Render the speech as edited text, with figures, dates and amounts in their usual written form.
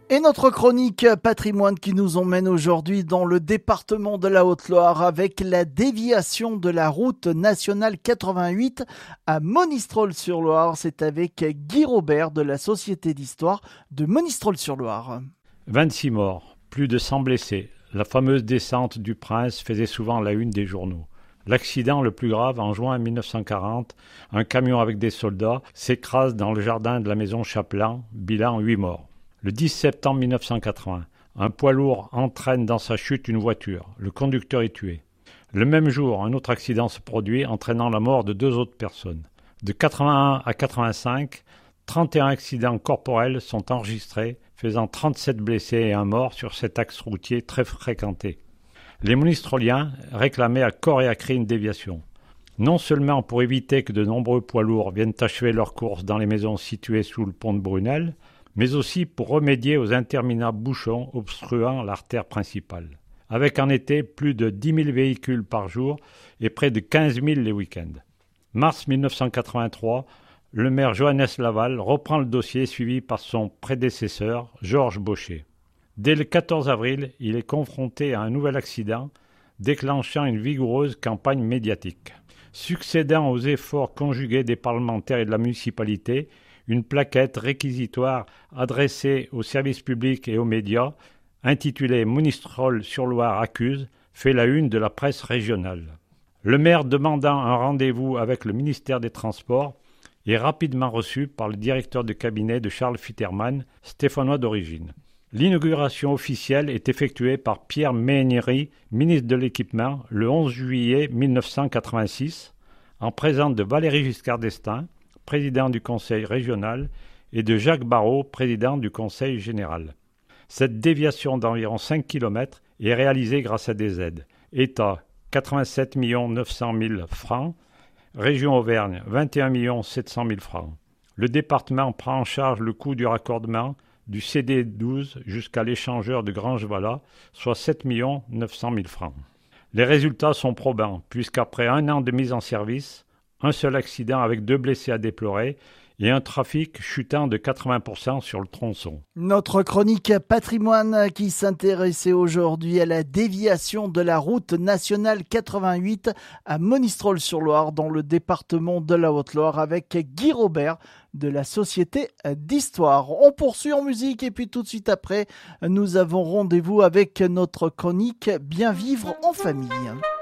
Et notre chronique patrimoine qui nous emmène aujourd'hui dans le département de la Haute-Loire avec la déviation de la route nationale 88 à Monistrol-sur-Loire. C'est avec Guy Robert de la Société d'Histoire de Monistrol-sur-Loire. 26 morts, plus de 100 blessés. La fameuse descente du Prince faisait souvent la une des journaux. L'accident le plus grave, en juin 1940, un camion avec des soldats s'écrase dans le jardin de la maison Chapelain, bilan 8 morts. Le 10 septembre 1980, un poids lourd entraîne dans sa chute une voiture. Le conducteur est tué. Le même jour, un autre accident se produit, entraînant la mort de 2 autres personnes. De 81 à 85, 31 accidents corporels sont enregistrés, faisant 37 blessés et un mort sur cet axe routier très fréquenté. Les monistroliens réclamaient à corps et à cri une déviation. Non seulement pour éviter que de nombreux poids lourds viennent achever leur course dans les maisons situées sous le pont de Brunel, mais aussi pour remédier aux interminables bouchons obstruant l'artère principale. Avec en été plus de 10 000 véhicules par jour et près de 15 000 les week-ends. Mars 1983, le maire Johannes Laval reprend le dossier suivi par son prédécesseur, Georges Baucher. Dès le 14 avril, il est confronté à un nouvel accident, déclenchant une vigoureuse campagne médiatique. Succédant aux efforts conjugués des parlementaires et de la municipalité, une plaquette réquisitoire adressée aux services publics et aux médias, intitulée « Monistrol-sur-Loire accuse », fait la une de la presse régionale. Le maire demandant un rendez-vous avec le ministère des Transports est rapidement reçu par le directeur de cabinet de Charles Fitterman, stéphanois d'origine. L'inauguration officielle est effectuée par Pierre Méhaignerie, ministre de l'Équipement, le 11 juillet 1986, en présence de Valéry Giscard d'Estaing, président du conseil régional, et de Jacques Barrot, président du conseil général. Cette déviation d'environ 5 km est réalisée grâce à des aides. État, 87 900 000 francs. Région Auvergne, 21 700 000 francs. Le département prend en charge le coût du raccordement du CD12 jusqu'à l'échangeur de Grange-Valat, soit 7 900 000 francs. Les résultats sont probants, puisqu'après un an de mise en service, un seul accident avec 2 blessés à déplorer et un trafic chutant de 80% sur le tronçon. Notre chronique patrimoine qui s'intéressait aujourd'hui à la déviation de la route nationale 88 à Monistrol-sur-Loire dans le département de la Haute-Loire avec Guy Robert de la Société d'Histoire. On poursuit en musique et puis tout de suite après, nous avons rendez-vous avec notre chronique Bien vivre en famille.